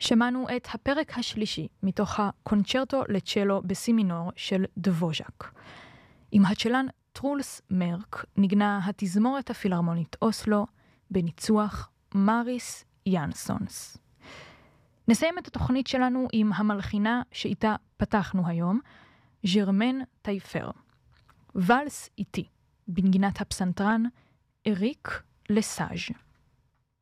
שמענו את הפרק השלישי מתוך הקונצ'רטו לצ'לו בסי מינור של דבוז'ק. עם הצ'לן טרולס מרק נגנה התזמורת הפילהרמונית אוסלו בניצוח מריס יאנסונס. נסיים את התוכנית שלנו עם המלחינה שאיתה פתחנו היום, ז'רמן טייפר. ולס איתי, בנגינת הפסנתרן אריק לסאז'.